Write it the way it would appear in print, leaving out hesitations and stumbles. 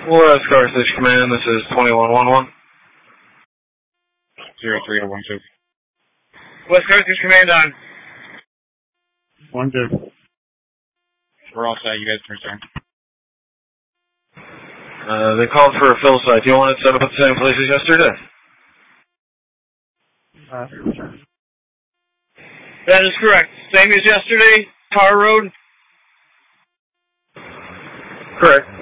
West Carthage Command, this is 2111. 0312. West Carthage Command on. 1-2. We're all set. You guys can return. They called for a fill site. Do you want it set up at the same place as yesterday? That is correct. Same as yesterday, Tar Road. Correct.